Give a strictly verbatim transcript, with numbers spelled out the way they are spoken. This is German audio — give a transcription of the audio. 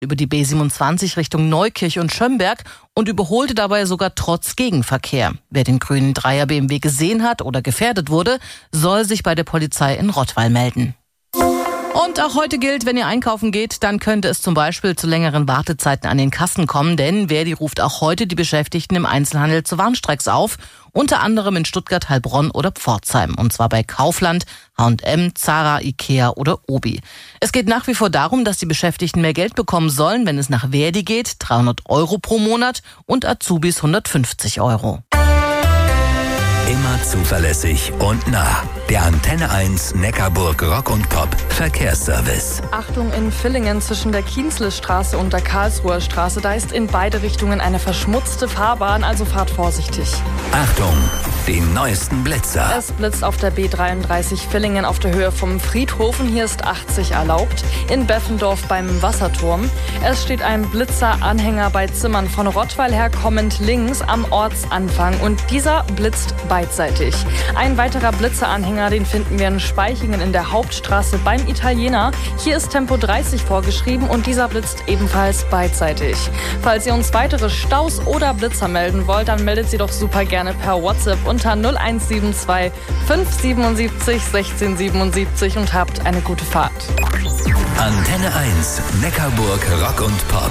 über die B siebenundzwanzig Richtung Neukirch und Schömberg und überholte dabei sogar trotz Gegenverkehr. Wer den grünen Dreier B M W gesehen hat oder gefährdet wurde, soll sich bei der Polizei in Rottweil melden. Und auch heute gilt, wenn ihr einkaufen geht, dann könnte es zum Beispiel zu längeren Wartezeiten an den Kassen kommen, denn Verdi ruft auch heute die Beschäftigten im Einzelhandel zu Warnstreiks auf, unter anderem in Stuttgart, Heilbronn oder Pforzheim, und zwar bei Kaufland, H und M, Zara, Ikea oder Obi. Es geht nach wie vor darum, dass die Beschäftigten mehr Geld bekommen sollen, wenn es nach Verdi geht, dreihundert Euro pro Monat und Azubis hundertfünfzig Euro. Immer zuverlässig und nah. Der Antenne eins Neckarburg Rock und Pop Verkehrsservice. Achtung, in Villingen zwischen der Kienzlestraße und der Karlsruher Straße, da ist in beide Richtungen eine verschmutzte Fahrbahn, also fahrt vorsichtig. Achtung, die neuesten Blitzer. Es blitzt auf der B dreiunddreißig Villingen auf der Höhe vom Friedhofen, hier ist achtzig erlaubt. In Beffendorf beim Wasserturm. Es steht ein Blitzeranhänger bei Zimmern von Rottweil her kommend links am Ortsanfang und dieser blitzt beidseitig. Ein weiterer Blitzeranhänger, den finden wir in Spaichingen in der Hauptstraße beim Italiener. Hier ist Tempo dreißig vorgeschrieben und dieser blitzt ebenfalls beidseitig. Falls ihr uns weitere Staus oder Blitzer melden wollt, dann meldet sie doch super gerne per WhatsApp unter null eins sieben zwei fünf siebenundsiebzig sechzehn siebenundsiebzig und habt eine gute Fahrt. Antenne eins Neckarburg Rock und Pop.